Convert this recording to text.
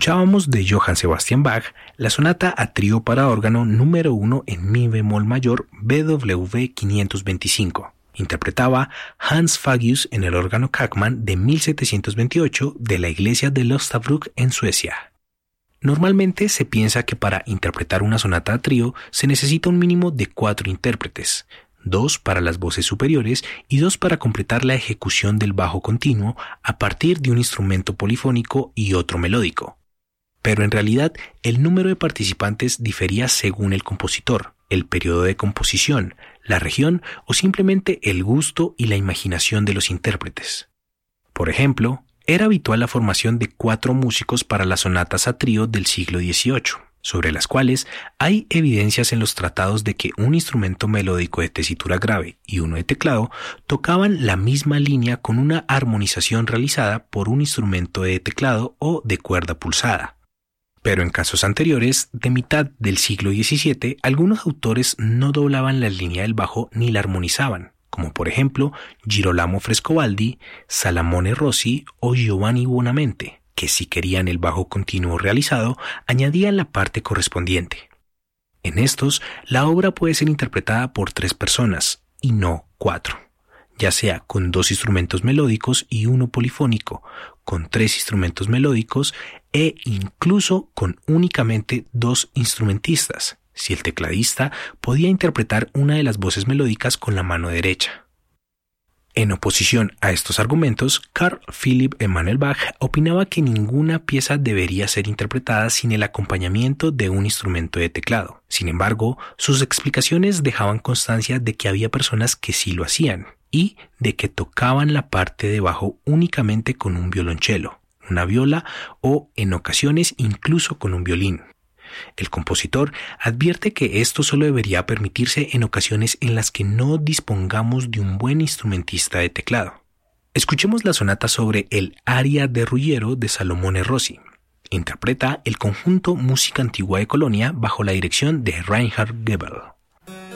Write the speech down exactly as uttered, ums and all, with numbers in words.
Escuchábamos de Johann Sebastian Bach la sonata a trío para órgano número uno en mi bemol mayor B W quinientos veinticinco. Interpretaba Hans Fagius en el órgano Kackmann de mil setecientos veintiocho de la iglesia de Lostabrück en Suecia. Normalmente se piensa que para interpretar una sonata a trío se necesita un mínimo de cuatro intérpretes, dos para las voces superiores y dos para completar la ejecución del bajo continuo a partir de un instrumento polifónico y otro melódico. Pero en realidad el número de participantes difería según el compositor, el periodo de composición, la región o simplemente el gusto y la imaginación de los intérpretes. Por ejemplo, era habitual la formación de cuatro músicos para las sonatas a trío del siglo dieciocho, sobre las cuales hay evidencias en los tratados de que un instrumento melódico de tesitura grave y uno de teclado tocaban la misma línea con una armonización realizada por un instrumento de teclado o de cuerda pulsada. Pero en casos anteriores, de mitad del siglo diecisiete, algunos autores no doblaban la línea del bajo ni la armonizaban, como por ejemplo Girolamo Frescobaldi, Salamone Rossi o Giovanni Buonamente, que si querían el bajo continuo realizado, añadían la parte correspondiente. En estos, la obra puede ser interpretada por tres personas, y no cuatro, ya sea con dos instrumentos melódicos y uno polifónico, con tres instrumentos melódicos e incluso con únicamente dos instrumentistas, si el tecladista podía interpretar una de las voces melódicas con la mano derecha. En oposición a estos argumentos, Carl Philipp Emanuel Bach opinaba que ninguna pieza debería ser interpretada sin el acompañamiento de un instrumento de teclado. Sin embargo, sus explicaciones dejaban constancia de que había personas que sí lo hacían y de que tocaban la parte de bajo únicamente con un violonchelo, una viola o, en ocasiones, incluso con un violín. El compositor advierte que esto solo debería permitirse en ocasiones en las que no dispongamos de un buen instrumentista de teclado. Escuchemos la sonata sobre el aria de Ruggiero de Salomone Rossi. Interpreta el conjunto Música Antigua de Colonia bajo la dirección de Reinhard Goebel.